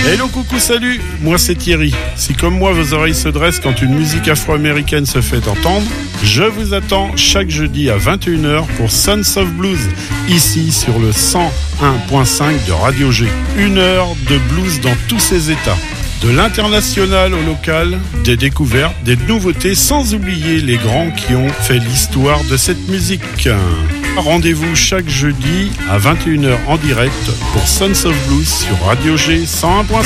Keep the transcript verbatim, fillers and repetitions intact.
Hello, coucou, salut, moi c'est Thierry. Si comme moi vos oreilles se dressent quand une musique afro-américaine se fait entendre, je vous attends chaque jeudi à vingt et une heures pour Sons of Blues, ici sur le cent un virgule cinq de Radio G. Une heure de blues dans tous ses états. De l'international au local, des découvertes, des nouveautés, sans oublier les grands qui ont fait l'histoire de cette musique. Rendez-vous chaque jeudi à vingt et une heures en direct pour Sons of Blues sur Radio G cent un virgule